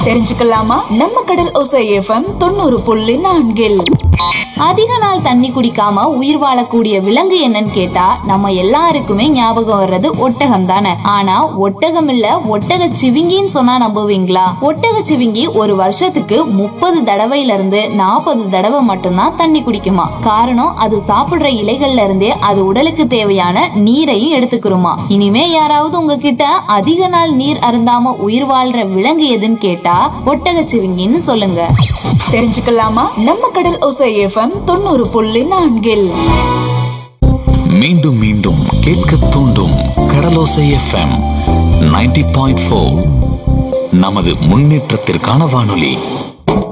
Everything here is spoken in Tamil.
தெரிஞ்சுக்கலாமா? நம்ம கடல் ஓசை எஃப்எம் 90.4. அதிக நாள் தண்ணி குடிக்காம உயிர் வாழக்கூடிய விலங்கு என்னன்னு கேட்டா நம்ம எல்லாருக்குமே ஞாபகம் வர்றது ஒட்டகம் தானே. ஆனா ஒட்டகம் இல்ல, ஒட்டக சிவிங்கின்னு சொன்னா நம்புவீங்களா? ஒட்டக சிவிங்கி ஒரு வருஷத்துக்கு 30 தடவையில இருந்து 40 தடவை மட்டும்தான் தண்ணி குடிக்குமா. காரணம், அது சாப்பிடுற இலைகள்ல இருந்தே அது உடலுக்கு தேவையான நீரையும் எடுத்துக்கிறோமா. இனிமே யாராவது உங்ககிட்ட அதிக நாள் நீர் அருந்தாம உயிர் வாழ்ற விலங்கு எதுன்னு கேட்டா ஒட்டக சிவிங்கின்னு சொல்லுங்க. தெரிஞ்சுக்கலாமா? நம்ம கடல் ஓசை எஃப்எம் 90.4. மீண்டும் மீண்டும் கேட்க தூண்டும் கடலோசை எஃப்எம் 90.4. நமது முன்னேற்றத்திற்கான வானொலி.